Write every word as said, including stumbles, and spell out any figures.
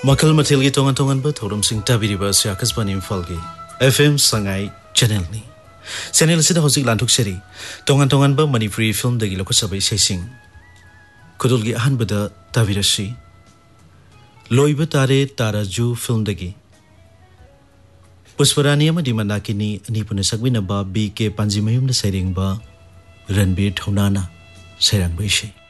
मखल मथेलगी तोंगन तोंगन ब थौरम सिंह ताबिरिबा से Akashvani इम्फालगी FM Sangai channel नि चैनल सिदा हौजिक लांथुक सेरी तोंगन तोंगन ब मणिपुरी फिल्म दगी लोक सबै सेसिंग खुदुलगी अहन बदा ताबिरसी लोइब तारे ताराजू फिल्म दगी पुष्परानी अमदि मंदाकिनी अनिपुन सकबिनबा बी के पांजिमयुम न सैरिंगबा रणबीर ठौनाना सैरांग बैसे